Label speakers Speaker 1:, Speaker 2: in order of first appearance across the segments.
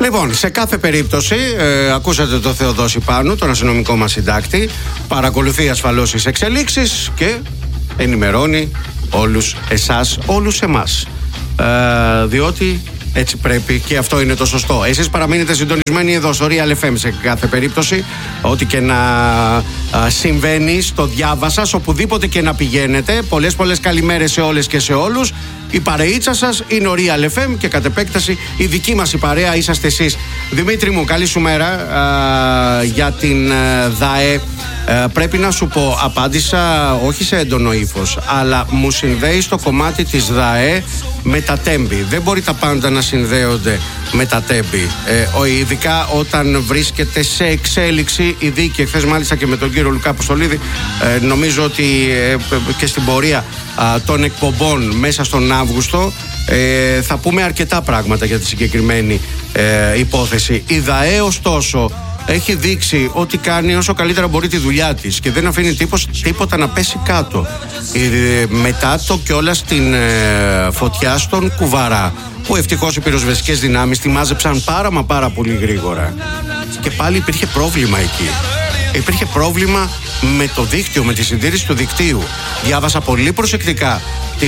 Speaker 1: Λοιπόν, σε κάθε περίπτωση, ακούσατε το Θεοδόση Πάνου, τον αστυνομικό μας συντάκτη, παρακολουθεί ασφαλώς τις εξελίξεις και ενημερώνει όλους εσάς, όλους εμάς. Διότι έτσι πρέπει και αυτό είναι το σωστό. Εσείς παραμείνετε συντονισμένοι εδώ στο Real FM σε κάθε περίπτωση. Ό,τι και να συμβαίνει στο διάβα σας, οπουδήποτε και να πηγαίνετε. Πολλές καλημέρες σε όλες και σε όλους. Η παρεΐτσα σας είναι ο Real FM και κατ' επέκταση η δική μας η παρέα είσαστε εσείς. Δημήτρη μου, καλή σου μέρα. Για την ΔΑΕ πρέπει να σου πω, απάντησα όχι σε έντονο ύφος, αλλά μου συνδέει στο κομμάτι της ΔΑΕ με τα τέμπη. Δεν μπορεί τα πάντα να συνδέονται με τα τέμπη, ειδικά όταν βρίσκεται σε εξέλιξη η δίκη. Χθες μάλιστα και με τον κύριο Λουκά Αποστολίδη, νομίζω ότι και στην πορεία των εκπομπών μέσα στον Αύγουστο θα πούμε αρκετά πράγματα για τη συγκεκριμένη υπόθεση. Η ΔΑΕ ωστόσο έχει δείξει ότι κάνει όσο καλύτερα μπορεί τη δουλειά της και δεν αφήνει τίποτα να πέσει κάτω. Μετά το κιόλας την φωτιά στον Κουβαρά, που ευτυχώς οι πυροσβεστικές δυνάμεις τη μάζεψαν πάρα πολύ γρήγορα. Και πάλι υπήρχε πρόβλημα εκεί. Υπήρχε πρόβλημα με το δίκτυο, με τη συντήρηση του δικτύου. Διάβασα πολύ προσεκτικά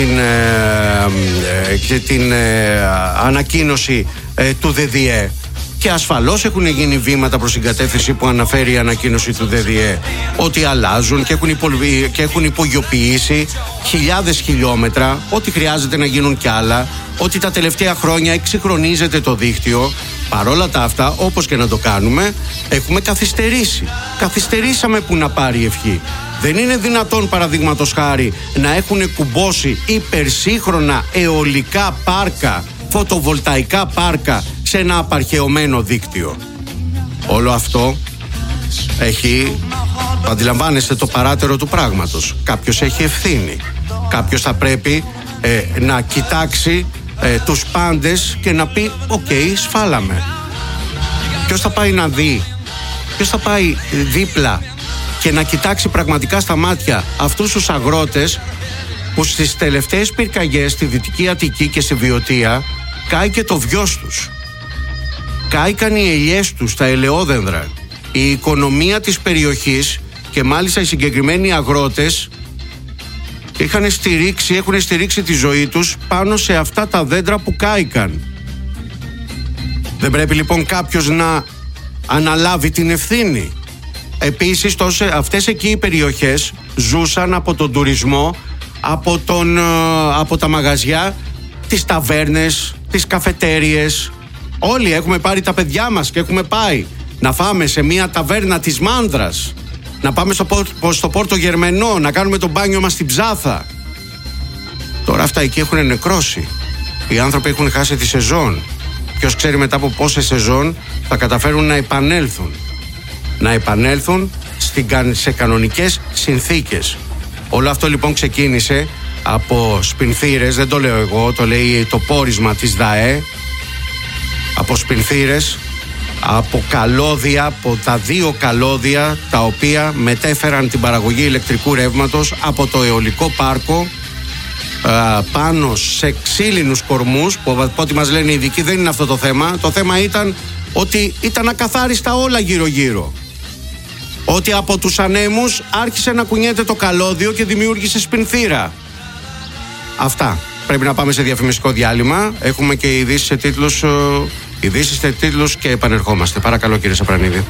Speaker 1: την ανακοίνωση του ΔΔΕ και ασφαλώς έχουν γίνει βήματα προς την κατεύθυνση που αναφέρει η ανακοίνωση του ΔΔΕ, ότι αλλάζουν και έχουν υπογειοποιήσει χιλιάδες χιλιόμετρα, ότι χρειάζεται να γίνουν κι άλλα, ότι τα τελευταία χρόνια εξυγχρονίζεται το δίκτυο. Παρόλα τα αυτά, όπως και να το κάνουμε, έχουμε καθυστερήσει. Καθυστερήσαμε που να πάρει ευχή. Δεν είναι δυνατόν, παραδείγματος χάρη, να έχουν κουμπώσει υπερσύγχρονα αιωλικά πάρκα, φωτοβολταϊκά πάρκα σε ένα απαρχαιωμένο δίκτυο. Όλο αυτό έχει, αντιλαμβάνεστε το παράτερο του πράγματος. Κάποιος έχει ευθύνη. Κάποιος θα πρέπει να κοιτάξει τους πάντες και να πει «οκ, σφάλαμε». Ποιος θα πάει να δει, ποιος θα πάει δίπλα και να κοιτάξει πραγματικά στα μάτια αυτούς τους αγρότες που στις τελευταίες πυρκαγιές στη Δυτική Αττική και στη Βιωτία κάηκε το βιος τους, κάηκαν οι ελιές τους, τα ελαιόδενδρα, η οικονομία της περιοχής, και μάλιστα οι συγκεκριμένοι αγρότες έχουν στηρίξει τη ζωή τους πάνω σε αυτά τα δέντρα που κάηκαν. Δεν πρέπει λοιπόν κάποιος να αναλάβει την ευθύνη? Επίσης αυτές εκεί οι περιοχές ζούσαν από τον τουρισμό, από τα μαγαζιά, τις ταβέρνες, τις καφετέριες. Όλοι έχουμε πάρει τα παιδιά μας και έχουμε πάει να φάμε σε μια ταβέρνα της Μάνδρας, να πάμε στο Πόρτο Γερμενό, να κάνουμε το μπάνιο μας στην Ψάθα. Τώρα αυτά εκεί έχουν νεκρώσει. Οι άνθρωποι έχουν χάσει τη σεζόν. Ποιος ξέρει μετά από πόσες σεζόν θα καταφέρουν να επανέλθουν. Να επανέλθουν σε κανονικές συνθήκες. Όλο αυτό λοιπόν ξεκίνησε από σπινθήρες, δεν το λέω εγώ, το λέει το πόρισμα της ΔΑΕ. Από σπινθήρες, από καλώδια, από τα 2 καλώδια τα οποία μετέφεραν την παραγωγή ηλεκτρικού ρεύματος από το αιωλικό πάρκο πάνω σε ξύλινους κορμούς, που από ό,τι μας λένε οι ειδικοί δεν είναι αυτό το θέμα. Το θέμα ήταν ότι ήταν ακαθάριστα όλα γύρω-γύρω. Ότι από τους ανέμους άρχισε να κουνιέται το καλώδιο και δημιούργησε σπινθήρα. Αυτά. Πρέπει να πάμε σε διαφημιστικό διάλειμμα. Έχουμε και ειδήσεις σε τίτλους και επανερχόμαστε. Παρακαλώ κύριε Σαπρανίδη.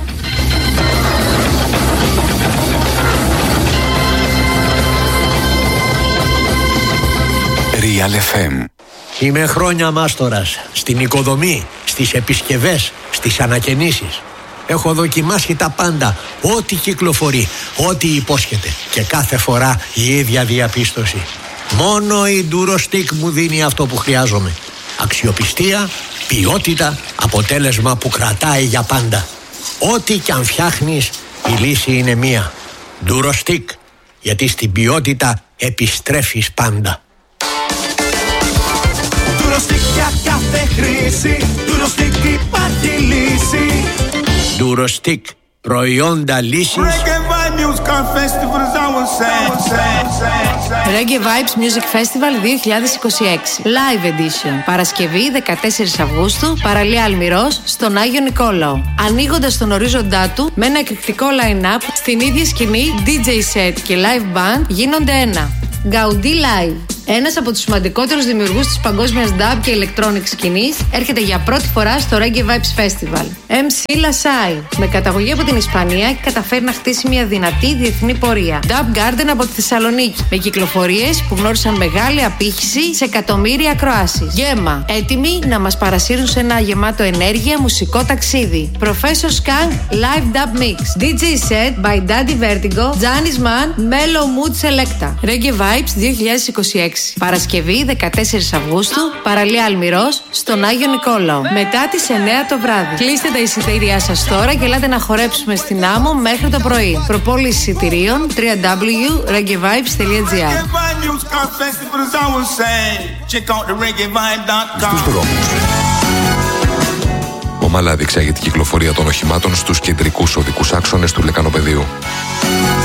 Speaker 2: Real FM.
Speaker 3: Είμαι χρόνια μάστορας στην οικοδομή, στις επισκευές, στις ανακαινήσεις. Έχω δοκιμάσει τα πάντα, ό,τι κυκλοφορεί, ό,τι υπόσχεται, και κάθε φορά η ίδια διαπίστωση. Μόνο η Durostec μου δίνει αυτό που χρειάζομαι. Αξιοπιστία, ποιότητα, αποτέλεσμα που κρατάει για πάντα. Ό,τι κι αν φτιάχνεις, η λύση είναι μία. Durostec, γιατί στην ποιότητα επιστρέφεις πάντα.
Speaker 4: Durostec για κάθε χρήση, Durostec υπάρχει λύση.
Speaker 3: Durostec, προϊόντα λύσης
Speaker 2: Reggae Vibes Music Festival 2026 Live Edition. Παρασκευή 14 Αυγούστου, παραλία Αλμυρός, στον Άγιο Νικόλαο. Ανοίγοντας τον ορίζοντά του με ένα εκρηκτικό line-up, στην ίδια σκηνή DJ set και live band γίνονται ένα. Gaudi Live. Ένας από τους σημαντικότερους δημιουργούς της παγκόσμιας dub και electronic σκηνής έρχεται για πρώτη φορά στο Reggae Vibes Festival. MC Lasai, με καταγωγή από την Ισπανία, έχει καταφέρει να χτίσει μια δυνατή διεθνή πορεία. Dub Garden από τη Θεσσαλονίκη, με κυκλοφορίες που γνώρισαν μεγάλη απήχηση σε εκατομμύρια ακροάσεις. Γέμα, έτοιμοι να μας παρασύρουν σε ένα γεμάτο ενέργεια μουσικό ταξίδι. Professor Skunk Live Dub Mix. DJ set by Daddy Vertigo, Janis Man, Mellow Mood Selecta. Reggae Vibes 2026. Παρασκευή 14 Αυγούστου, παραλία Αλμυρός, στον Άγιο Νικόλαο. Μετά τις 9 το βράδυ. Κλείστε τα εισιτήριά σας τώρα και ελάτε να χορέψουμε στην Άμμο μέχρι το πρωί. Προπόληση εισιτηρίων www.reggaevibes.gr.
Speaker 5: Στους δρόμους. Ο Μαλά διεξάγει την κυκλοφορία των οχημάτων στους κεντρικούς οδικούς άξονες του Λεκανοπεδίου.